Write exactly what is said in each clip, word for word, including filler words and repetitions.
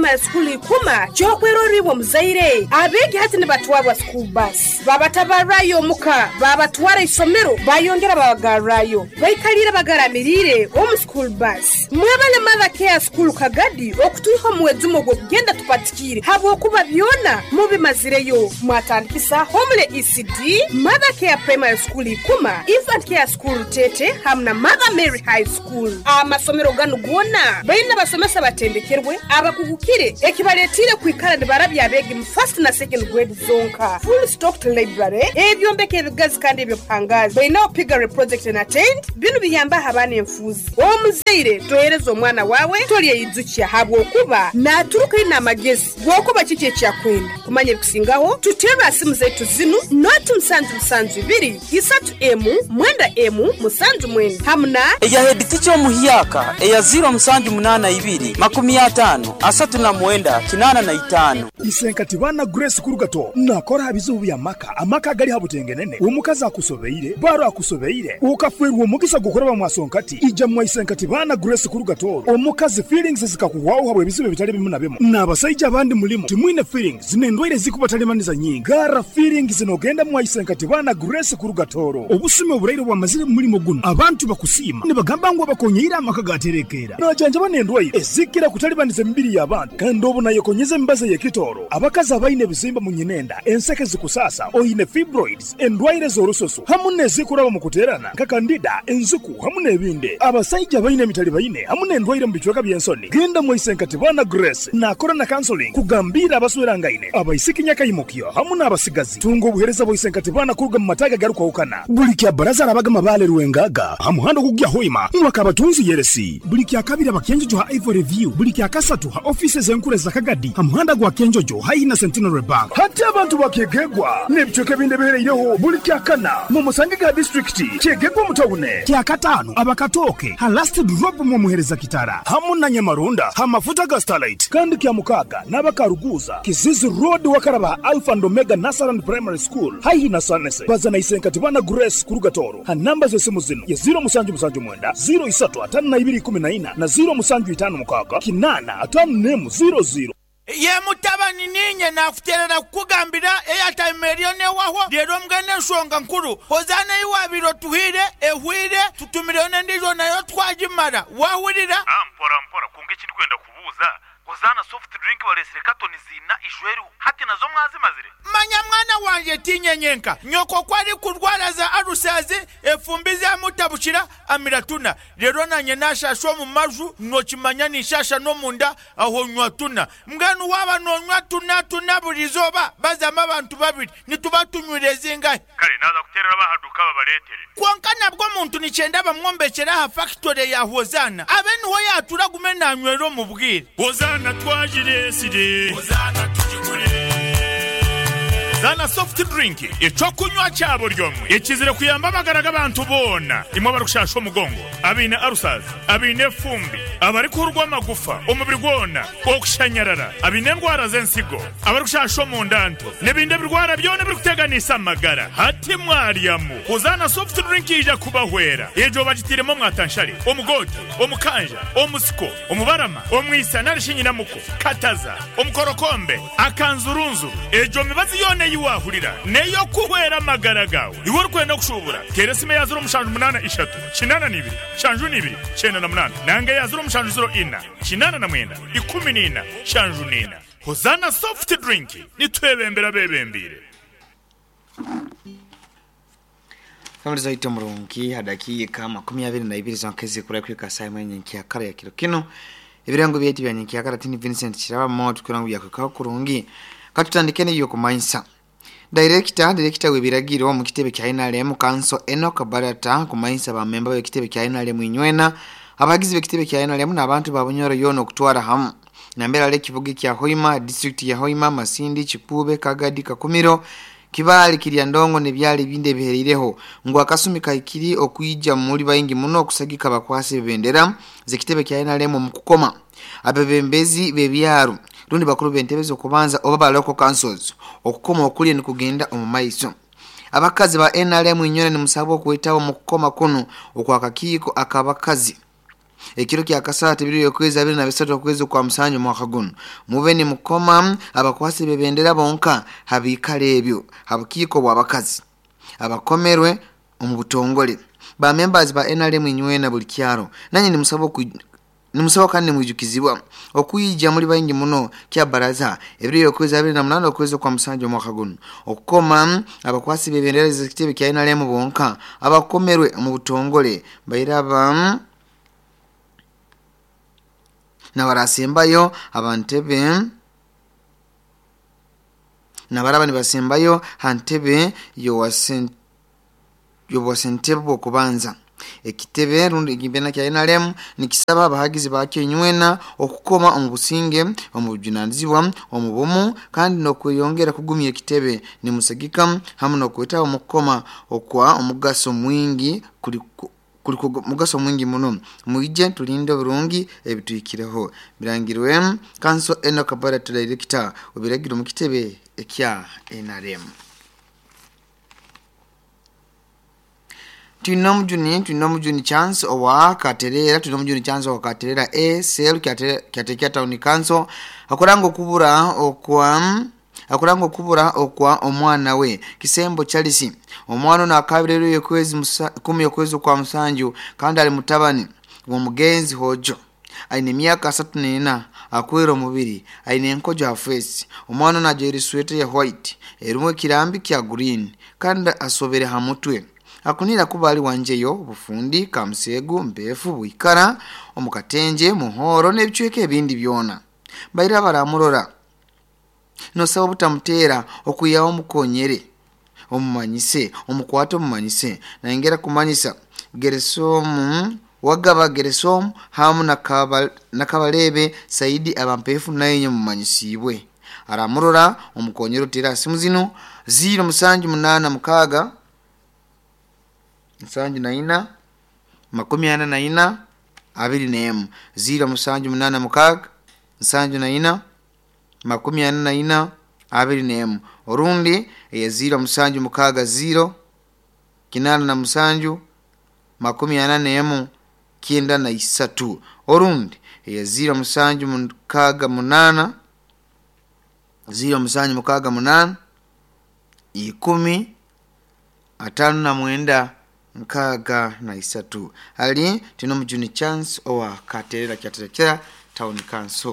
primary school ikuma kyokweroribwa muzaire abegi hati ne batwabwa school bus babatabarayo muka babatwara isomero bayongera babagarayo bayikalira bagaramirire omu school bus mwebale mother care school kagadi okutuiho mwezumo gwo kugenda tupatikire habo kuba byona mubimazireyo mwatandikisa homle E C D mother care primary school ikuma infant care school tete hamna mother Mary high school amasomero gano gwona bayina basomesa batendekerwe abakugukire ekibaletire kwikala ne barabya abegi mu first na second grade zonka full stocked library ebyombeke ebigazi kandi ebyo pangazi bayina opigare project and attend bino biyamba habane enfuzi omuzeire toyerezo omwana wawe toliye yizukiya habwo kuba na turuka ina amagezi gwokuba kiki kyakwenda kumanya bikusingaho tutera asimu zetu zinu not musanzu musanzu ibiri isatu emu mwenda emu musanzu mwenda hamna eya hediticho muhiyaka eya zero musanju munana ibiri makumi atano asatu na mwenda kinana na itano isenkati bana Grace kurugato nakora habizubu ya maka amaka gali habutengenene umukaza akusobeire baro akusobeire ukafwerwa umugisa gukora bamwasonkati ija mwa isenkati bana Grace kurugato omukazi feelings zikakuwaho habwe bizibe bitali bimu na bimu nabasajja abandi mulimo timwine feelings zinendwire zikubatalемaniza nyingi gara feelings zinogenda mwa isenkati bana Grace kurugatoro obusume oburairo bwa mazire mulimo guno abantu bakusima ne bagamba ngo bakonyira amaka gaterekera najanja banendwaye ezikira kutalibaniza mbiri yabantu kandi obuna yekonyeze mbaze yekitoro abakazi abayine bizimba munyinenda enseke zikusasa oyine fibroids endwaire zorososo hamune zikuraba mukuterana kakandida enzuku hamune ebinde abasajja bayine mitali bayine hamune endwaire mbichwaka byensoni genda mu isenkati bana Grace na corona counseling kugambira abaswerangaine abayisikinya kayimukyo hamune abasigazi tungo buhereza bo isenkati bana kuruga mataga garuka ukana bulikya baraza abaga mabale ruwengaga hamuhando kugya hoima mwaka batunzi yeresi bulikya kabira bakenjo ha Ivory review bulikya kasatu ha offices enkure za Kagadi hamuhanda gwa kenjojo haina Centenary Bank hati abantu bakegegwa nebichoke binde bereireho bulikya kana mu Musangiga district kegegwa mutawune kya katano abakatoke ha last drop mu muhereza kitara hamuna Nyamarunda ha mafuta ga Starlight kandi kya mukaga nabakaruguza Kizizi Road wakaraba Alpha and Omega Nasaran Primary School haina Sanese bazana isenkati bana Grace kurugatoro ha namba zesimu zino ya zero musanju musanju mwenda zero isatu atanu na ibiri kumi na ina na zero musanju itanu mukaga kinana atanu nemu zero zero ye mutabani ninye nafuterera kugambira airtime erione waho rero mgane shonga nkuru kozana iwabiro tuhire ehwire tutumirone ndizo nayo twajimara wahurira ampora mpora kunge kindi kwenda kubuza kozana soft drink walesere katoni zina ijweru hati nazo mwazimazire manya mwana wanje tinyenyenka nyoko kwari kurwara za arusazi efumbize amutabushira amiratuna rero nanye nashashwa mu maju no kimanya nishasha no munda aho nywatuna mganu waba no nywatuna tuna burizoba bazama abantu babiri nitubatunyureze ingahe kare naza kuterera bahaduka babaletere kwanka nabwo muntu nicenda bamwombekera ha factory ya Hozana abeni ho yaturagume nanywero mu bwire Hozana twajire sire Hozana tujigure Zana soft drink ico kunywa cyabo ryomwe ikizire kuyamba bagaraga abantu bona imwe barushasho mugongo abine arusazi abine fumbi abari kurwa magufa umubiri gwona okushanyarara abine ndwara zensigo abarushasho mu ndanto nebinde birwara byone biri kuteganisa amagara hati mwariyamu uzana soft drink ija kubahwera ejo bagitiremo mwatanshari omugoti omukanja omusiko omubarama omwisa narishinyina muko kataza omukorokombe akanzurunzu ejo mibazi yone yiwahurira neyo kuhwera magara gawe iwo rukwenda kushubura keresime yazuro mushanju munana ishatu kinana nibiri shanju nibiri cyenda na munana nange yazuro mushanju zero ina kinana na mwenda ikumi nina shanju nina Hozana soft drink nitwebembera bebembire Kamuri zaito murungi hadakika makumi abiri na ibiri zonkeze kuri kuri kasai mwenye nkia kara ya kilo kino ibirango byeti bya nkia kara tini Vincent Chiraba moto kurango yakaka kurungi katutandikene yo kumainsa Director director webiragiro mu kitebe kya N R M Council Enoch Barata kumainsa ba member be kitebe kya N R M inywena abagize be kitebe kya N R M nabantu babonyoro yono kutwara hamu nambera le kivugi kya Hoima district ya Hoima Masindi Chipube Kagadi Kakumiro kibali kiri ndongo ne byali binde biherireho ngo akasumika ikiri okuyija muri bayingi muno kusagika bakwase bendera zikitebe kya N R M mu kukoma abebembezi bebyaru rundi bakuru bentebezo kubanza oba local councils okukoma okuli ni kugenda omumaiso abakazi ba N R M inyone ni musabo kuitawo mu kukoma kuno okwakakiko akabakazi ekiro kya kasatu ebiri okwezi abiri na bisatu okwezi kwa musanju mwaka guno mubeni mukoma abakwasi bebendera bonka habikale ebyo habukiiko bw'abakazi abakomerwe mu butongole ba members ba N R M inywena buli kyaro nanye nimusaba ku nimusaba kandi mwijukizibwa okuyija muri bayingi muno kya baraza ebiri okwezi abiri na munana okwezi kwa musanju mwaka guno okukoma abakwasi bebendera executive kya N R M bonka abakomerwe mu butongole bayiraba na barasembayo abantebe na barabani basembayo hantebe yo wasent yo wasentebo kubanza ekitebe rundi gimbena kya N R M nikisaba abahagizi bakyo nywena okukoma omubusinge omubujunanzibwa omubumu kandi nokweyongera kugumya ekitebe ni musagika hamwe nokweta omukoma okwa omugaso mwingi kuli kuliko mugaso mwingi muno muije tulinde burungi ebituikireho birangirwe kanso eno kabara director obiragiro mu kitebe ekya N R M tunomjuni tunomjuni chance owa katerera tunomjuni chance owa katerera e sel kyatekya town council akorango kubura okwa akurango kubura okwa omwana we kisembo chalisi omwana na kabirero yokwezi kumi yokwezi kwa musanju kandi ali mutabani wo mugenzi hojo aine myaka asatu nena akwero mubiri aine enkojo ha face omwana na jeri sweater ya white erumwe kirambi kya green kandi asobere ha mutwe akunira kubali wanjeyo bufundi kamsegu mbefu buikara omukatenje muhoro nebichweke ebindi byona bayira baramurora no sawa butamutera okuyaho omukonyere omumanyise omukwato omumanyise naingera kumanyisa geresomu wagaba geresomu hamu nakabal nakabalebe saidi abampefu nayenye mumanyisibwe aramurora omukonyero tira simuzino zero musanju munana mukaga musanju naina makumi ana naina abiri nemu zero musanju munana mukaga musanju naina makumi ana naina abiri nemu orundi ya zero musanju mukaga zero kinana na musanju makumi ana nemu kienda na isatu orundi ya zero musanju mukaga munana zero musanju mukaga munana ikumi atanu na mwenda mukaga na isatu ali tino mjuni chance owa katerera kyaterekera town council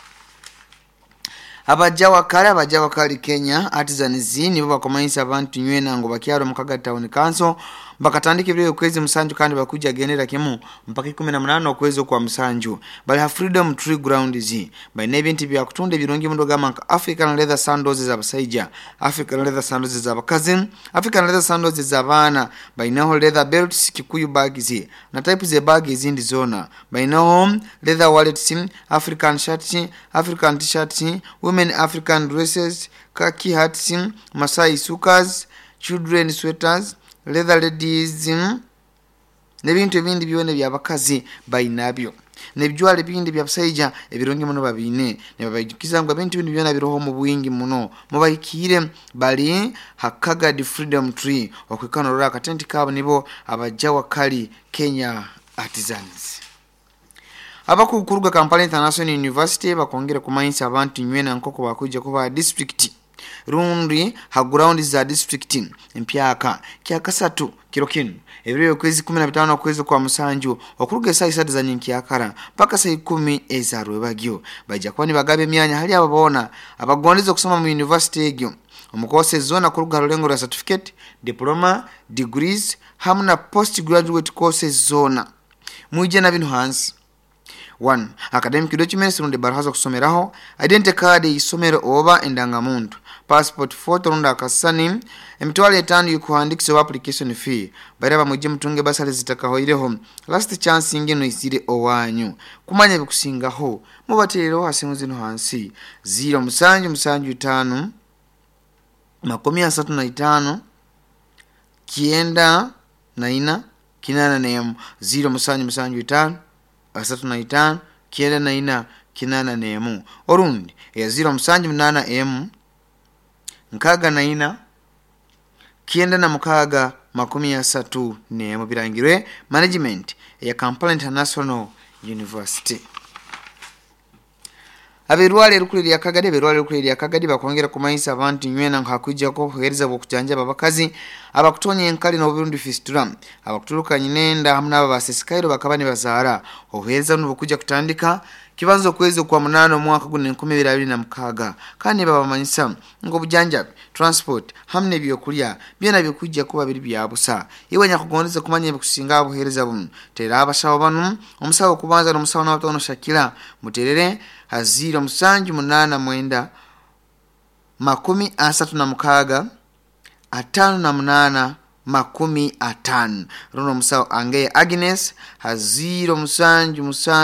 abajawa kale abajawa kali Kenya artisans nibo bakomanyisa abantu nywena ngo bakyaro mukaga town council bakatandika byo kwezi musanju kandi bakuja genera kimu mpaka kumi na munana okwezi kwa musanju bali ha freedom tree ground zi by nebinti bya kutunde birungi mundo gama African leather sandals za basaija African leather sandals za bakazin African leather sandals za bana by naho leather belts kikuyu bags na type ze bags ndi zona by naho leather wallets African shirts African t-shirts women African dresses khaki hats Masai sukas children sweaters leather ladies nebintu ebindi byone byabakazi bayinabyo nebijwale bindi byabasaija ebirongi muno babine ne babayikiza ngo bintu bindi byona biroho mu bwingi muno mubayikire bali hakaga the freedom tree okwikanora akatenti kabo nibo abajawa kali Kenya artisans abakukuruga Kampala International University bakongera kumanyisa abantu nywena nkoko bakuja kuba district rundi ha ground za district empyaka kya kasatu kiro kinu ebiro kwezi kumi na bitano kwezi kwa musanju okuruga sai satu za nyinki yakara paka sai kumi ezarwe bagyo baja kwani bagabe myanya hali ababona abagondeze kusoma mu university egyo omukose zona kuruga rulengo ra certificate diploma degrees hamna postgraduate courses zona muje na bino hansi one academic documents runde barahaza kusomeraho identity card isomero oba endangamuntu passport photo runda akasani emtwale etanu yukuhandikisa application fee baraba muje mtunge basale zitakahoireho last chance ingeno isire owanyu kumanya bikusingaho mubaterero hasimu zino hansi zero musanju musanju tano makumi asatu na itano kienda na ina kinana nemu zero musanju musanju itano asatu na itano kienda na ina kinana nemu orundi ya zero musanju munana emu nkaga na ina kienda na mukaga makumi asatu nemu birangirwe management ya Kampala International University. Abirwale rukuliri yakagade birwale rukuliri yakagade bakongera kumayisa abantu nywena nkakujja ko kuhereza bokujanja babakazi abakutonye enkali no Burundi fistula abakutulukanye nenda hamwe n'abasesikairo bakabani bazara ohereza n'ubukujja kutandika kibanzo kwezi kwa munano mwaka gune nkumi abiri na mukaga kandi babamanyisa ngo bujanja transport hamne byokulya byena bikujja kuba biri byabusa iwanya kugondeza kumanye kusinga abuhereza bumu tera abashawo banu omusawo kubanza n'omusawo n'abatono Shakira muterere hazira musanju munana mwenda makumi asatu na mukaga atano na munana makumi atano runo musawo Angeye Agnes hazira musanju musanju